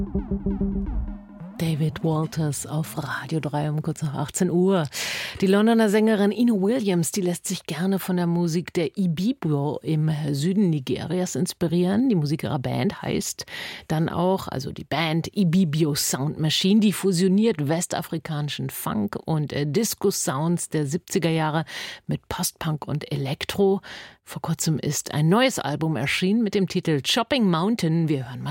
David Walters auf Radio 3 um kurz nach 18 Uhr. Die Londoner Sängerin Ino Williams, die lässt sich gerne von der Musik der Ibibio im Süden Nigerias inspirieren. Die Musik ihrer Band heißt dann auch, also die Band Ibibio Sound Machine, die fusioniert westafrikanischen Funk und Disco-Sounds der 70er Jahre mit Postpunk und Elektro. Vor kurzem ist ein neues Album erschienen mit dem Titel Chopping Mountain. Wir hören mal